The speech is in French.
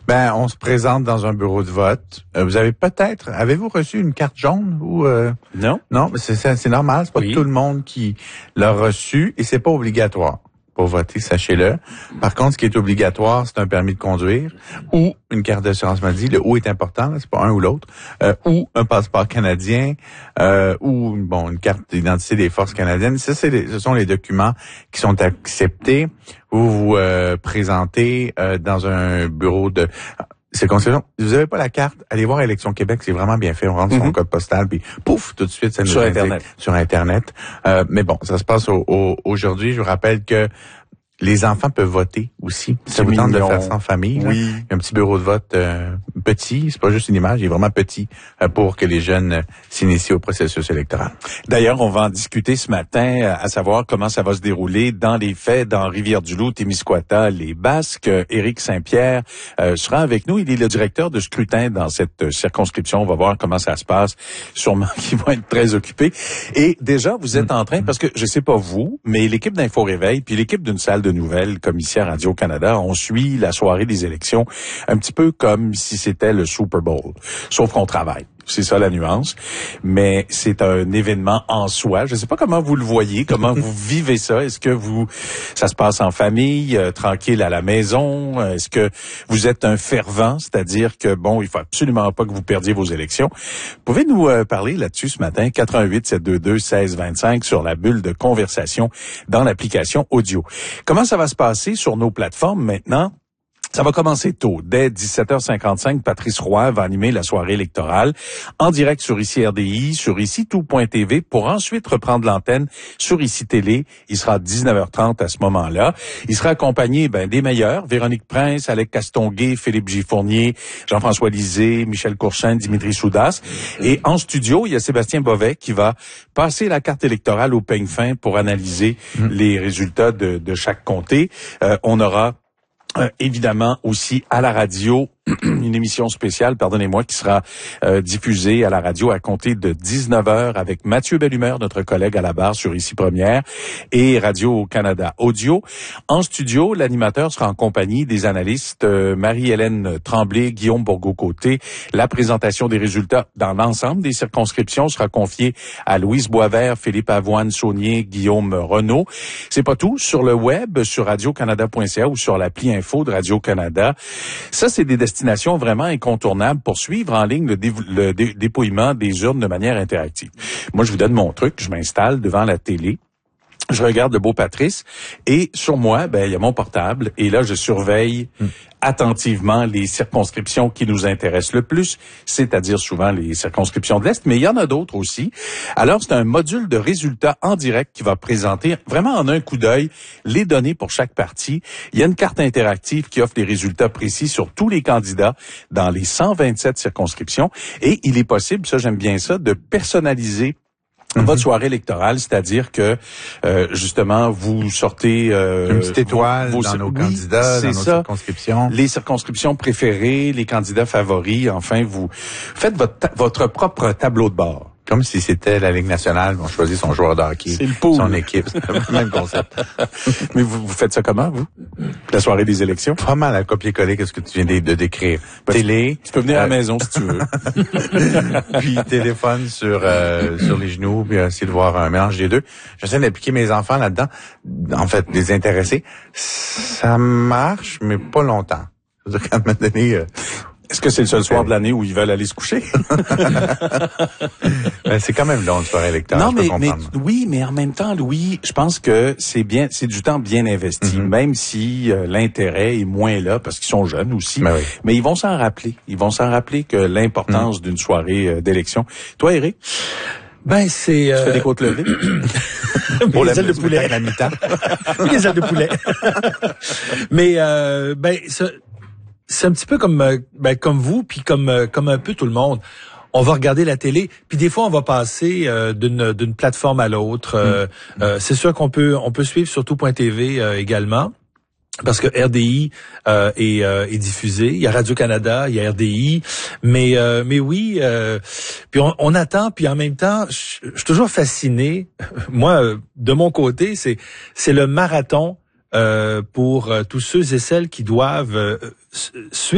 Ben, on se présente dans un bureau de vote. Avez-vous reçu une carte jaune ou Non. Non, mais c'est normal, c'est pas tout le monde qui l'a reçu et c'est pas obligatoire pour voter, sachez-le. Par contre, ce qui est obligatoire, c'est un permis de conduire ou une carte d'assurance maladie. Le ou est important, c'est pas un ou l'autre. Ou un passeport canadien ou une carte d'identité des forces canadiennes. Ça, ce sont les documents qui sont acceptés. Vous vous présentez dans un bureau de circonscription. Si vous n'avez pas la carte, allez voir Élections Québec, c'est vraiment bien fait. On rentre son code postal, puis pouf, tout de suite, ça nous indique sur Internet. Mais bon, ça se passe aujourd'hui. Je vous rappelle que les enfants peuvent voter aussi. Ça vous tente de faire ça en famille. Oui. Il y a un petit bureau de vote petit, c'est pas juste une image, il est vraiment petit pour que les jeunes s'initient au processus électoral. D'ailleurs, on va en discuter ce matin, à savoir comment ça va se dérouler dans les faits, dans Rivière-du-Loup, Témiscouata, les Basques. Éric Saint-Pierre sera avec nous. Il est le directeur de scrutin dans cette circonscription. On va voir comment ça se passe. Sûrement qu'ils vont être très occupés. Et déjà, vous êtes en train, parce que je sais pas vous, mais l'équipe d'Info Réveil, puis l'équipe d'une salle de nouvelles, comme ici à Radio-Canada, on suit la soirée des élections un petit peu comme si c'était le Super Bowl. Sauf qu'on travaille. C'est ça la nuance. Mais c'est un événement en soi. Je ne sais pas comment vous le voyez, comment vous vivez ça. Est-ce que ça se passe en famille, tranquille à la maison? Est-ce que vous êtes un fervent? C'est-à-dire que, il faut absolument pas que vous perdiez vos élections. Vous pouvez nous parler là-dessus ce matin, 88-722-1625 sur la bulle de conversation dans l'application audio. Comment ça va se passer sur nos plateformes maintenant? Ça va commencer tôt. Dès 17h55, Patrice Roy va animer la soirée électorale en direct sur ICI RDI, sur ICI-tout.tv pour ensuite reprendre l'antenne sur ICI Télé. Il sera à 19h30 à ce moment-là. Il sera accompagné des meilleurs, Véronique Prince, Alec Castonguay, Philippe Gifournier, Jean-François Lisée, Michel Courchain, Dimitri Soudas. Et en studio, il y a Sébastien Bovet qui va passer la carte électorale au peigne fin pour analyser les résultats de chaque comté. On aura évidemment aussi à la radio une émission spéciale, pardonnez-moi, qui sera diffusée à la radio à compter de 19h avec Mathieu Bellumeur, notre collègue à la barre sur ICI Première et Radio-Canada Audio. En studio, l'animateur sera en compagnie des analystes Marie-Hélène Tremblay, Guillaume Bourgault-Côté. La présentation des résultats dans l'ensemble des circonscriptions sera confiée à Louise Boisvert, Philippe Avoine-Saunier, Guillaume Renaud. C'est pas tout. Sur le web, sur radiocanada.ca ou sur l'appli info de Radio-Canada. Ça, c'est des destinations vraiment incontournables pour suivre en ligne le dépouillement des urnes de manière interactive. Moi, je vous donne mon truc. Je m'installe devant la télé. Je regarde le beau Patrice et sur moi, il y a mon portable et là, je surveille attentivement les circonscriptions qui nous intéressent le plus, c'est-à-dire souvent les circonscriptions de l'Est, mais il y en a d'autres aussi. Alors, c'est un module de résultats en direct qui va présenter vraiment en un coup d'œil les données pour chaque parti. Il y a une carte interactive qui offre les résultats précis sur tous les candidats dans les 127 circonscriptions et il est possible, ça j'aime bien ça, de personnaliser votre soirée électorale, c'est-à-dire que justement vous sortez une petite étoile dans nos candidats, dans nos circonscriptions, les circonscriptions préférées, les candidats favoris. Enfin, vous faites votre propre tableau de bord. Comme si c'était la Ligue nationale, on choisit son joueur de hockey, son équipe. C'est le même concept. Mais vous faites ça comment, vous? La soirée des élections? Pas mal à copier-coller qu'est-ce que tu viens de décrire. Télé. Tu peux venir à la maison si tu veux. Puis téléphone sur les genoux, puis essayer de voir un mélange des deux. J'essaie d'impliquer mes enfants là-dedans. En fait, les intéresser. Ça marche, mais pas longtemps. C'est-à-dire qu'à un moment donné... Est-ce que c'est le seul soir de l'année où ils veulent aller se coucher? C'est quand même long, une soirée électorale. Non, mais en même temps, Louis, je pense que c'est du temps bien investi, même si l'intérêt est moins là, parce qu'ils sont jeunes aussi. Mais ils vont s'en rappeler. Ils vont s'en rappeler que l'importance d'une soirée d'élection. Toi, Éric? C'est... Tu fais des côtes levées? Pour les ailes de poulet. À mi-temps. Oui, les ailes de poulet. Mais, c'est un petit peu comme vous, puis comme un peu tout le monde. On va regarder la télé, puis des fois on va passer d'une plateforme à l'autre. C'est sûr qu'on peut suivre sur tout.tv également. Parce que RDI est diffusé, il y a Radio-Canada, il y a RDI, mais oui, puis on attend, puis en même temps, je suis toujours fasciné. Moi, de mon côté, c'est le marathon pour tous ceux et celles qui doivent suivre